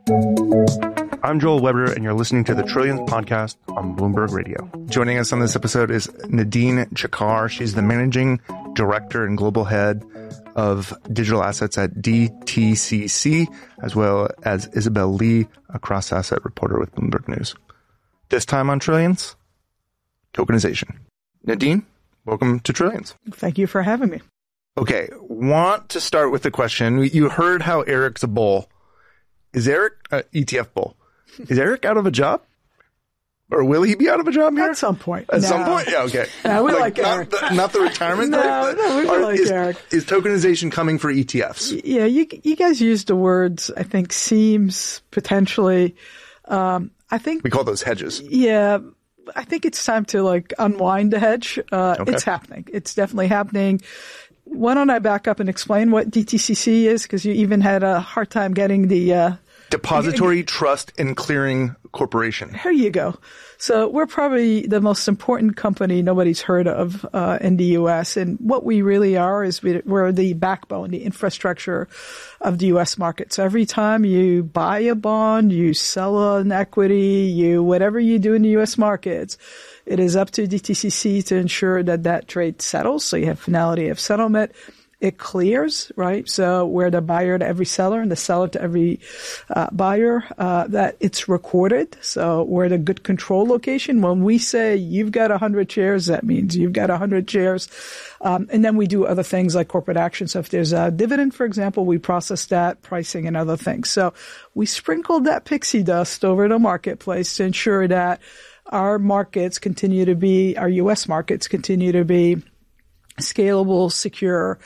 I'm Joel Weber, and you're listening to the Trillions podcast on Bloomberg Radio. Joining us on this episode is Nadine Chakar. She's the managing director and global head of digital assets at DTCC, as well as Isabel Lee, a cross-asset reporter with Bloomberg News. This time on Trillions, tokenization. Nadine, welcome to Trillions. Thank you for having me. Okay, want to start with the question. You heard how Eric's a bull. Is Eric ETF bull? Is Eric out of a job? Or will he be out of a job here? At some point. At some point? Yeah, okay. No, we like Eric. Not the retirement thing? No, we like Eric. Is tokenization coming for ETFs? Yeah, you guys used the words, I think, seems, potentially. I think we call those hedges. Yeah. I think it's time to unwind the hedge. Okay. It's happening. It's definitely happening. Why don't I back up and explain what DTCC is? Because you even had a hard time getting the Depository Trust and Clearing Corporation. Here you go. So we're probably the most important company nobody's heard of in the U.S. And what we really are is we're the backbone, the infrastructure of the U.S. market. So every time you buy a bond, you sell an equity, whatever you do in the U.S. markets, it is up to DTCC to ensure that trade settles. So you have finality of settlement. It clears, right? So we're the buyer to every seller and the seller to every buyer, that it's recorded. So we're the good control location. When we say you've got 100 shares, that means you've got 100 shares. And then we do other things like corporate action. So if there's a dividend, for example, we process that, pricing and other things. So we sprinkled that pixie dust over the marketplace to ensure that our markets continue to be, our U.S. markets continue to be scalable, secure,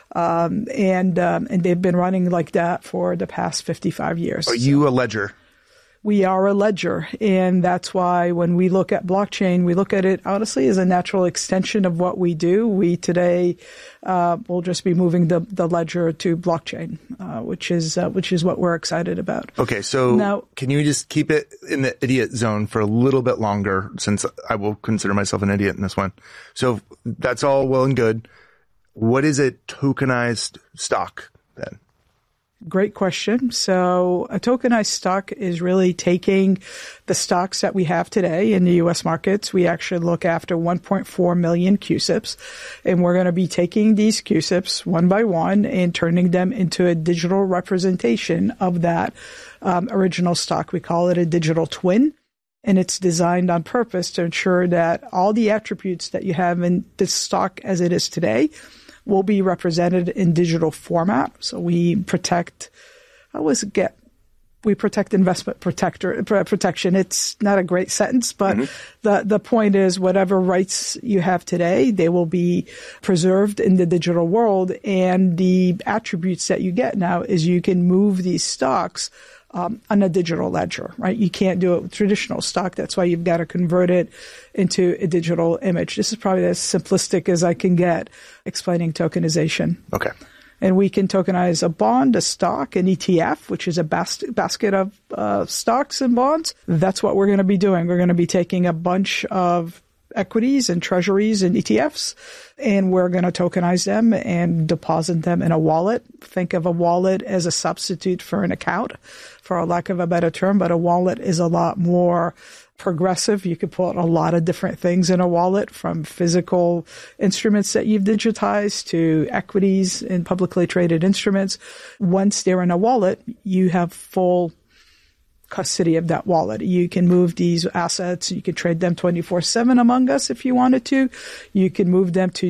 and they've been running like that for the past 55 years. Are you a ledger? We are a ledger, and that's why when we look at blockchain, we look at it honestly as a natural extension of what we do. We today will just be moving the ledger to blockchain, which is what we're excited about. Okay, so now, can you just keep it in the idiot zone for a little bit longer, since I will consider myself an idiot in this one. So that's all well and good. What is a tokenized stock then? Great question. So a tokenized stock is really taking the stocks that we have today in the U.S. markets. We actually look after 1.4 million CUSIPs, and we're going to be taking these CUSIPs one by one and turning them into a digital representation of that original stock. We call it a digital twin, and it's designed on purpose to ensure that all the attributes that you have in this stock as it is today will be represented in digital format. So we protect, investment protection. It's not a great sentence, but the point is whatever rights you have today, they will be preserved in the digital world. And the attributes that you get now is you can move these stocks on a digital ledger, right? You can't do it with traditional stock. That's why you've got to convert it into a digital image. This is probably as simplistic as I can get explaining tokenization. Okay. And we can tokenize a bond, a stock, an ETF, which is a basket of stocks and bonds. That's what we're going to be doing. We're going to be taking a bunch of equities and treasuries and ETFs, and we're going to tokenize them and deposit them in a wallet. Think of a wallet as a substitute for an account, for a lack of a better term, but a wallet is a lot more progressive. You could put a lot of different things in a wallet, from physical instruments that you've digitized to equities and publicly traded instruments. Once they're in a wallet, you have full custody of that wallet. You can move these assets. You can trade them 24/7 among us if you wanted to. You can move them to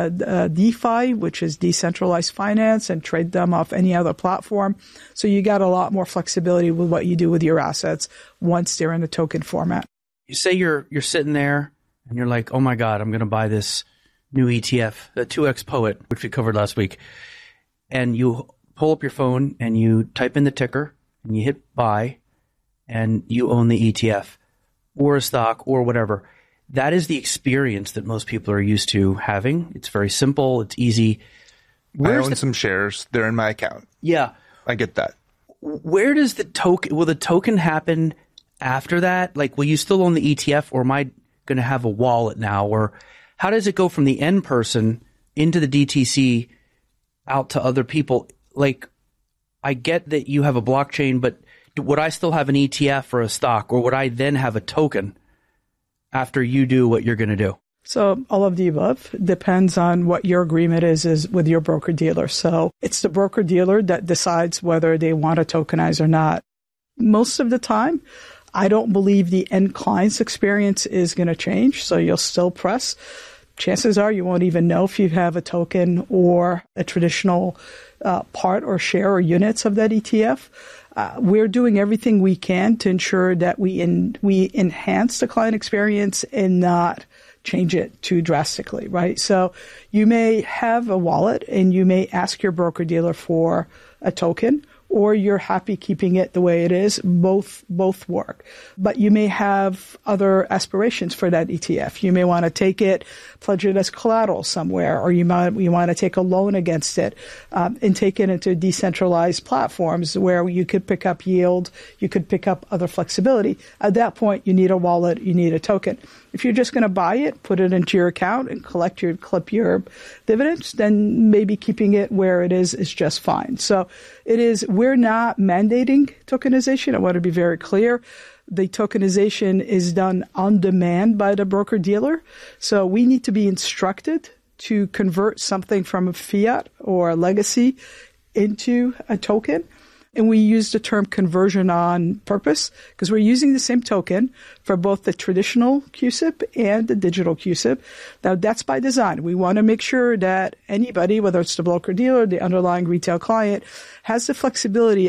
DeFi, which is decentralized finance, and trade them off any other platform. So you got a lot more flexibility with what you do with your assets once they're in the token format. You say you're sitting there and you're like, oh my God, I'm going to buy this new ETF, the 2X Poet, which we covered last week. And you pull up your phone and you type in the ticker and you hit buy, and you own the ETF or a stock or whatever. That is the experience that most people are used to having. It's very simple. It's easy. I own some shares. They're in my account. Yeah. I get that. Where does the token, will the token happen after that? Like, will you still own the ETF, or am I going to have a wallet now? Or how does it go from the end person into the DTC out to other people? Like, I get that you have a blockchain, but would I still have an ETF or a stock, or would I then have a token after you do what you're going to do? So all of the above depends on what your agreement is with your broker dealer. So it's the broker dealer that decides whether they want to tokenize or not. Most of the time, I don't believe the end client's experience is going to change. So you'll still press. Chances are you won't even know if you have a token or a traditional part or share or units of that ETF. We're doing everything we can to ensure that we enhance the client experience and not change it too drastically, right? So you may have a wallet and you may ask your broker dealer for a token, or you're happy keeping it the way it is. Both work. But you may have other aspirations for that ETF. You may want to take it, pledge it as collateral somewhere, or you want to take a loan against it, and take it into decentralized platforms where you could pick up yield, you could pick up other flexibility. At that point, you need a wallet, you need a token. If you're just going to buy it, put it into your account and clip your dividends, then maybe keeping it where it is just fine. So we're not mandating tokenization. I want to be very clear. The tokenization is done on demand by the broker dealer. So we need to be instructed to convert something from a fiat or a legacy into a token. And we use the term conversion on purpose because we're using the same token for both the traditional CUSIP and the digital CUSIP. Now, that's by design. We want to make sure that anybody, whether it's the broker dealer, the underlying retail client, has the flexibility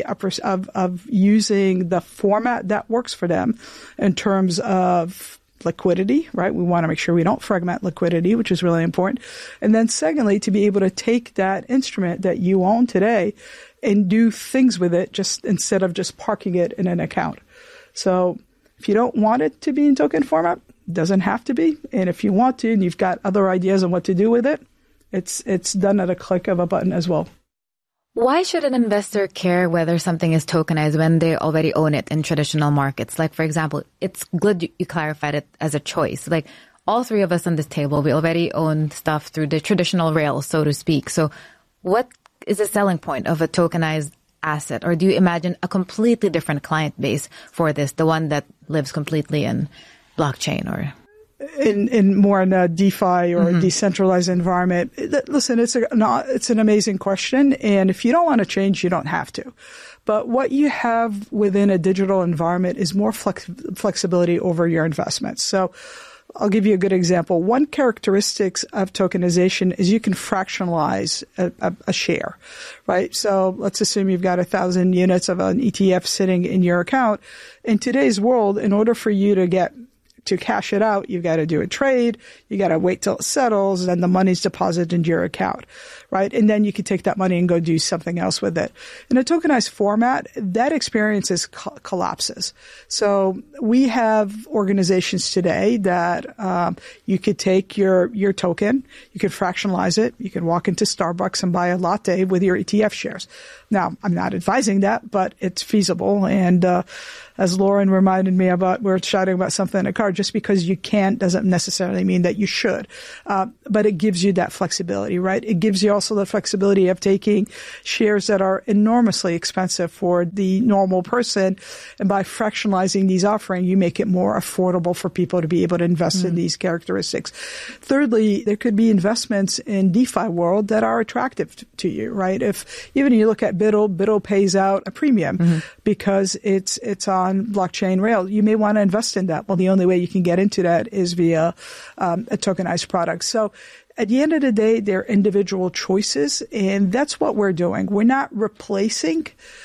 of using the format that works for them in terms of liquidity, right? We want to make sure we don't fragment liquidity, which is really important. And then secondly, to be able to take that instrument that you own today and do things with it just instead of just parking it in an account. So if you don't want it to be in token format, it doesn't have to be. And if you want to, and you've got other ideas on what to do with it, it's done at a click of a button as well. Why should an investor care whether something is tokenized when they already own it in traditional markets? Like, for example, it's good you clarified it as a choice. Like, all three of us on this table, we already own stuff through the traditional rails, so to speak. So what is the selling point of a tokenized asset? Or do you imagine a completely different client base for this, the one that lives completely in blockchain or... In more in a DeFi or a decentralized environment? Listen, it's an amazing question. And if you don't want to change, you don't have to. But what you have within a digital environment is more flexibility over your investments. So I'll give you a good example. One characteristic of tokenization is you can fractionalize a share, right? So let's assume you've got 1,000 units of an ETF sitting in your account. In today's world, in order for you to cash it out, you've got to do a trade. You got to wait till it settles, and then the money's deposited into your account, right? And then you can take that money and go do something else with it. In a tokenized format, that experience collapses. So we have organizations today that you could take your token, you could fractionalize it, you can walk into Starbucks and buy a latte with your ETF shares. Now, I'm not advising that, but it's feasible. And as Lauren reminded me about, we were chatting about something in a car, just because you can't doesn't necessarily mean that you should. But it gives you that flexibility, right? It gives you also the flexibility of taking shares that are enormously expensive for the normal person. And by fractionalizing these offerings, you make it more affordable for people to be able to invest in these characteristics. Thirdly, there could be investments in DeFi world that are attractive to you, right? If even you look at BIDL pays out a premium because it's on blockchain rail. You may want to invest in that. Well, the only way you can get into that is via a tokenized product. So at the end of the day, they're individual choices, and that's what we're doing. We're not replacing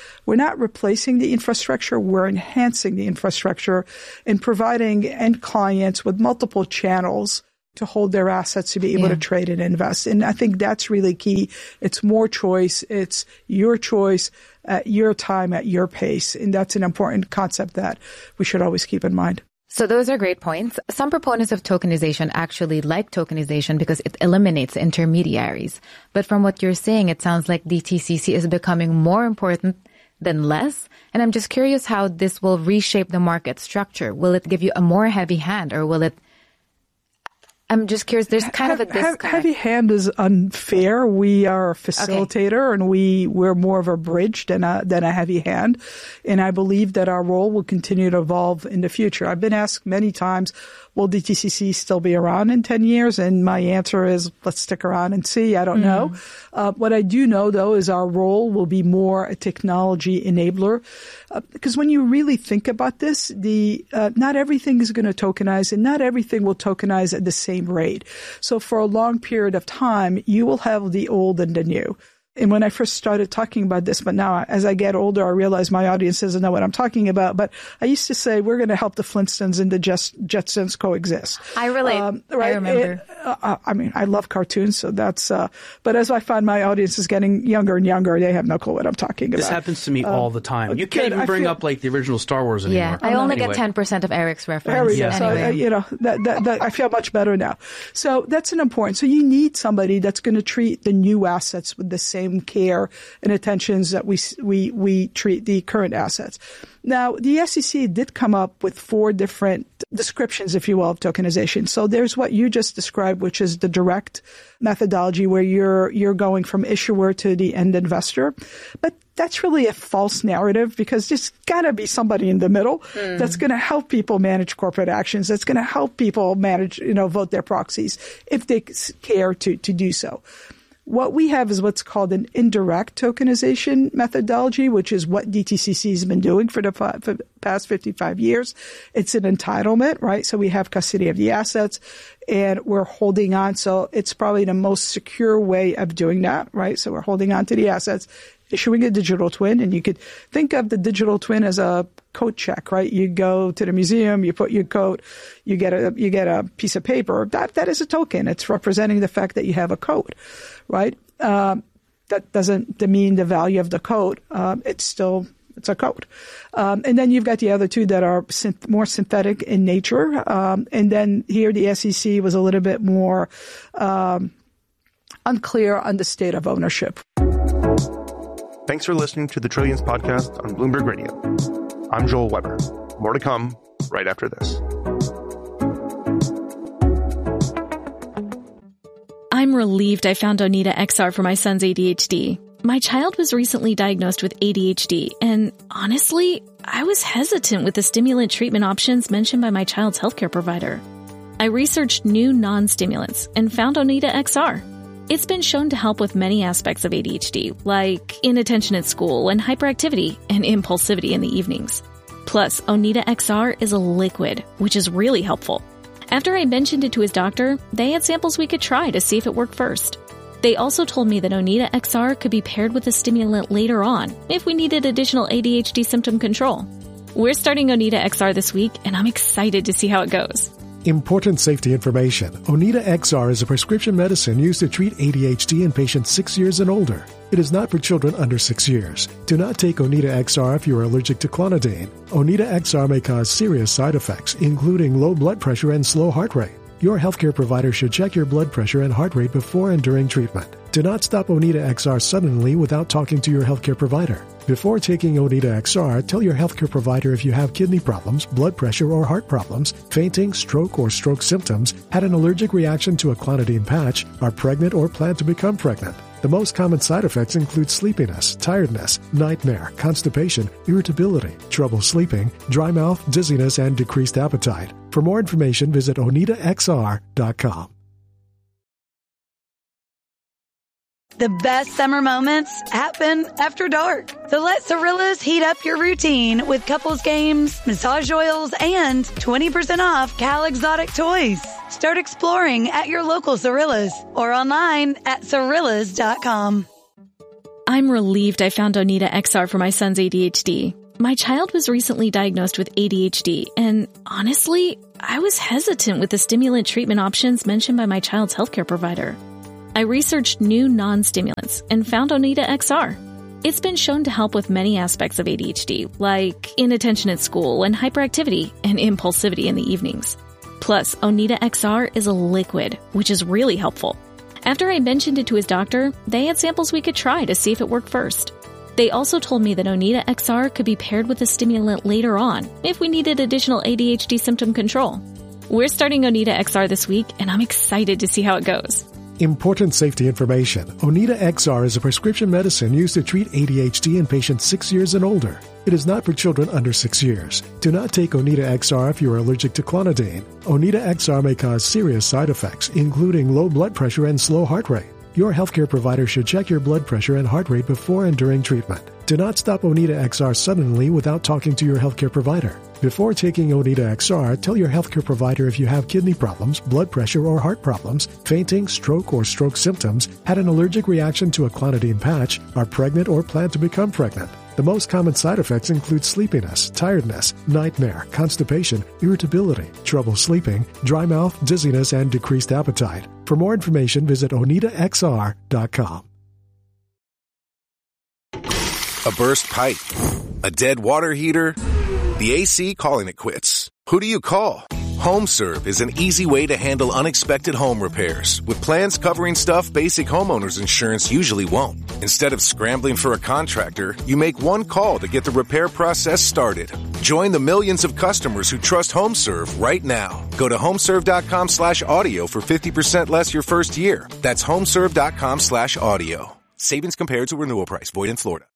the infrastructure. We're enhancing the infrastructure and providing end clients with multiple channels to hold their assets to be able to trade and invest. And I think that's really key. It's more choice. It's your choice at your time, at your pace. And that's an important concept that we should always keep in mind. So those are great points. Some proponents of tokenization actually like tokenization because it eliminates intermediaries. But from what you're saying, it sounds like DTCC is becoming more important than less. And I'm just curious how this will reshape the market structure. Will it give you a more heavy hand, or will it I'm just curious. There's kind of a disconnect. Heavy hand is unfair. We are a facilitator, and we're more of a bridge than a heavy hand. And I believe that our role will continue to evolve in the future. I've been asked many times, will DTCC still be around in 10 years? And my answer is, let's stick around and see. I don't know. What I do know, though, is our role will be more a technology enabler. Because when you really think about this, not everything is going to tokenize, and not everything will tokenize at the same rate. So for a long period of time, you will have the old and the new. And when I first started talking about this, but now as I get older, I realize my audience doesn't know what I'm talking about. But I used to say, we're going to help the Flintstones and the Jetsons coexist. I relate. Right? I remember. I mean, I love cartoons, so that's, but as I find my audience is getting younger and younger, they have no clue what I'm talking about. This happens to me all the time. You can't even bring up like the original Star Wars anymore. Yeah, I only get 10% of Eric's reference. Yeah. So, that I feel much better now. So that's an important. So you need somebody that's going to treat the new assets with the same care and attentions that we treat the current assets. Now, the SEC did come up with 4 different descriptions, if you will, of tokenization. So there's what you just described, which is the direct methodology where you're going from issuer to the end investor. But that's really a false narrative, because there's got to be somebody in the middle that's going to help people manage corporate actions, that's going to help people manage, vote their proxies if they care to do so. What we have is what's called an indirect tokenization methodology, which is what DTCC has been doing for the past 55 years. It's an entitlement, right? So we have custody of the assets and we're holding on. So it's probably the most secure way of doing that, right? So we're holding on to the assets, issuing a digital twin, and you could think of the digital twin as a coat check, right? You go to the museum, you put your coat, you get a piece of paper. That is a token. It's representing the fact that you have a coat, right? That doesn't demean the value of the coat. It's a coat. And then you've got the other two that are more synthetic in nature. And then here the SEC was a little bit more unclear on the state of ownership. Thanks for listening to the Trillions podcast on Bloomberg Radio. I'm Joel Weber. More to come right after this. I'm relieved I found Oneida XR for my son's ADHD. My child was recently diagnosed with ADHD, and honestly, I was hesitant with the stimulant treatment options mentioned by my child's healthcare provider. I researched new non-stimulants and found Oneida XR. It's been shown to help with many aspects of ADHD, like inattention at school and hyperactivity and impulsivity in the evenings. Plus, Oneida XR is a liquid, which is really helpful. After I mentioned it to his doctor, they had samples we could try to see if it worked first. They also told me that Oneida XR could be paired with a stimulant later on if we needed additional ADHD symptom control. We're starting Oneida XR this week, and I'm excited to see how it goes. Important safety information. Oneida XR is a prescription medicine used to treat ADHD in patients 6 years and older. It is not for children under 6 years. Do not take Oneida XR if you are allergic to clonidine. Oneida XR may cause serious side effects, including low blood pressure and slow heart rate. Your healthcare provider should check your blood pressure and heart rate before and during treatment. Do not stop Oneida XR suddenly without talking to your healthcare provider. Before taking Oneida XR, tell your healthcare provider if you have kidney problems, blood pressure or heart problems, fainting, stroke or stroke symptoms, had an allergic reaction to a clonidine patch, are pregnant or plan to become pregnant. The most common side effects include sleepiness, tiredness, nightmare, constipation, irritability, trouble sleeping, dry mouth, dizziness, and decreased appetite. For more information, visit OneidaXR.com. The best summer moments happen after dark. So let Cirillas heat up your routine with couples games, massage oils, and 20% off Cal Exotic toys. Start exploring at your local Cirillas or online at Cirillas.com. I'm relieved I found Oneida XR for my son's ADHD. My child was recently diagnosed with ADHD, and honestly, I was hesitant with the stimulant treatment options mentioned by my child's healthcare provider. I researched new non-stimulants and found Oneida XR. It's been shown to help with many aspects of ADHD, like inattention at school and hyperactivity and impulsivity in the evenings. Plus, Oneida XR is a liquid, which is really helpful. After I mentioned it to his doctor, they had samples we could try to see if it worked first. They also told me that Oneida XR could be paired with a stimulant later on if we needed additional ADHD symptom control. We're starting Oneida XR this week, and I'm excited to see how it goes. Important safety information. Oneida XR is a prescription medicine used to treat ADHD in patients 6 years and older. It is not for children under 6 years. Do not take Oneida XR if you are allergic to clonidine. Oneida XR may cause serious side effects, including low blood pressure and slow heart rate. Your healthcare provider should check your blood pressure and heart rate before and during treatment. Do not stop Oneida XR suddenly without talking to your healthcare provider. Before taking Oneida XR, tell your healthcare provider if you have kidney problems, blood pressure or heart problems, fainting, stroke or stroke symptoms, had an allergic reaction to a clonidine patch, are pregnant or plan to become pregnant. The most common side effects include sleepiness, tiredness, nightmare, constipation, irritability, trouble sleeping, dry mouth, dizziness, and decreased appetite. For more information, visit OneidaXR.com. A burst pipe, a dead water heater, the AC calling it quits. Who do you call? HomeServe is an easy way to handle unexpected home repairs with plans covering stuff basic homeowners insurance usually won't. Instead of scrambling for a contractor, you make one call to get the repair process started. Join the millions of customers who trust HomeServe right now. Go to homeserve.com/audio for 50% less your first year. That's homeserve.com/audio. Savings compared to renewal price. Void in Florida.